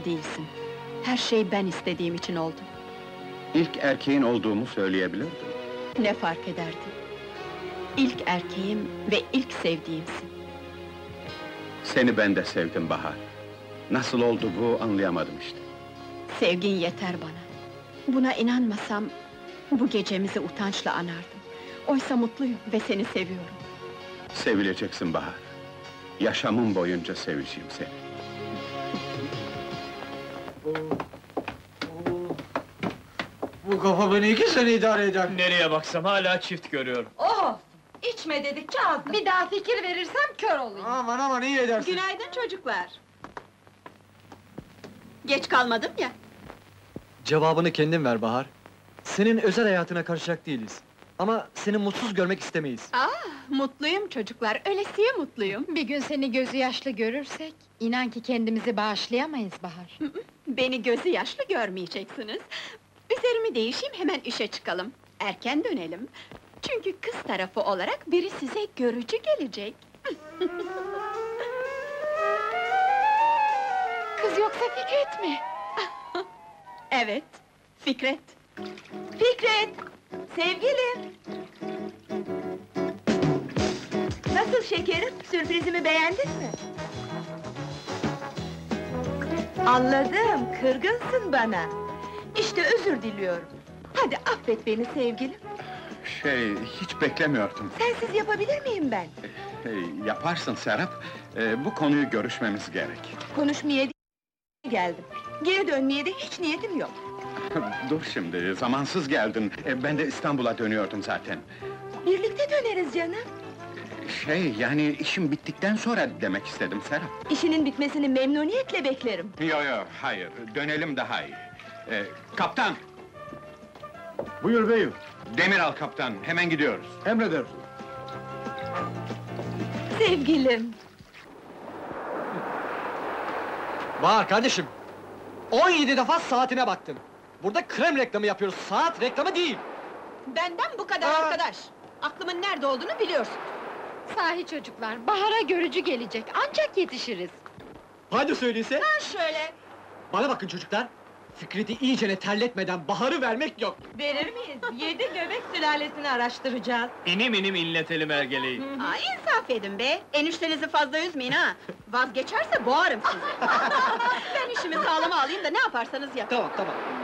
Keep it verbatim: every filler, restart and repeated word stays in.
değilsin. Her şey ben istediğim için oldu. İlk erkeğin olduğumu söyleyebilirdim. Ne fark ederdi? İlk erkeğim ve ilk sevdiğimsin. Seni ben de sevdim Bahar. Nasıl oldu bu anlayamadım işte. Sevgin yeter bana. Buna inanmasam, bu gecemizi utançla anardım. Oysa mutluyum ve seni seviyorum. Sevileceksin Bahar. Yaşamım boyunca seveceğim seni. Bu kafa beni iki sene idare eder. Nereye baksam hala çift görüyorum. Oh! İçme dedikçe aldım. Bir daha fikir verirsem kör olayım. Aman aman iyi edersin. Günaydın çocuklar. Geç kalmadım ya. Cevabını kendin ver Bahar. Senin özel hayatına karışacak değiliz. Ama seni mutsuz görmek istemeyiz. Aa, mutluyum çocuklar, ölesiye mutluyum. Bir gün seni gözü yaşlı görürsek, inan ki kendimizi bağışlayamayız Bahar. Beni gözü yaşlı görmeyeceksiniz. Üzerimi değişeyim, hemen işe çıkalım. Erken dönelim. Çünkü kız tarafı olarak biri size görücü gelecek. Kız yoksa Fikret mi? Evet, Fikret. Fikret! Sevgilim! Nasıl şekerim, sürprizimi beğendin mi? Anladım, kırgınsın bana. İşte özür diliyorum. Hadi affet beni sevgilim. Şey, hiç beklemiyordum. Sensiz yapabilir miyim ben? Hey, yaparsın Serap. Ee, bu konuyu görüşmemiz gerek. Konuşmaya geldim. Geri dönmeye de hiç niyetim yok. Dur şimdi, zamansız geldin. Ee, ben de İstanbul'a dönüyordum zaten. Birlikte döneriz canım. Şey, yani işim bittikten sonra demek istedim Serap. İşinin bitmesini memnuniyetle beklerim. Yo yo, hayır, dönelim daha iyi. Ee, kaptan! Buyur beyim. Demir al kaptan, hemen gidiyoruz. Emredersin. Sevgilim! Bahar kardeşim! on yedi defa saatine baktın. Burada krem reklamı yapıyoruz, saat reklamı değil! Benden bu kadar Aa! arkadaş! Aklımın nerede olduğunu biliyorsun. Sahi çocuklar, Bahar'a görücü gelecek, ancak yetişiriz. Hadi söyleyse! Ha şöyle! Bana bakın çocuklar! Fikret'i iyicene terletmeden Bahar'ı vermek yok! Verir miyiz? Yedi göbek sülalesini araştıracağız. İnim inim inletelim ergeleyi. Aa, insaf edin be! Eniştenizi fazla üzmeyin ha! Vazgeçerse boğarım sizi! Ben işimi sağlama alayım da ne yaparsanız yapın. Tamam, tamam.